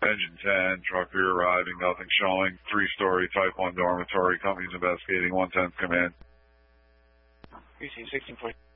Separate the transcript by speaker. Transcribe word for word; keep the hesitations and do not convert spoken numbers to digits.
Speaker 1: Engine ten, truck rear arriving, nothing showing. Three-story Type one dormitory. Company's investigating. one tenth command.
Speaker 2: Received sixteen forty.